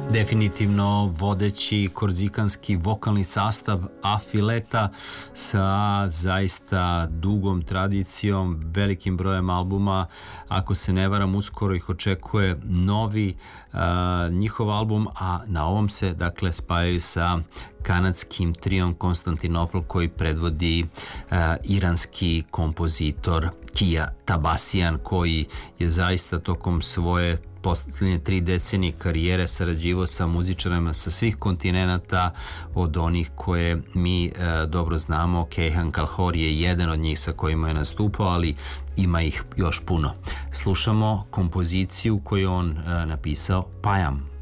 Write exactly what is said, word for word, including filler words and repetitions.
Definitivno vodeći korzikanski vokalni sastav Afileta sa zaista dugom tradicijom, velikim brojem albuma. Ako se ne varam, uskoro ih očekuje novi uh, njihov album, a na ovom se dakle spajaju sa kanadskim triom Konstantinopol koji predvodi uh, iranski kompozitor Kia Tabasian, koji je zaista tokom svoje posljednje tri decenije karijere sarađivao sa muzičarima sa svih kontinenata, od onih koje mi e, dobro znamo. Kejhan Kalhor je jedan od njih sa kojima je nastupao, ali ima ih još puno. Slušamo kompoziciju koju on e, napisao, Payam.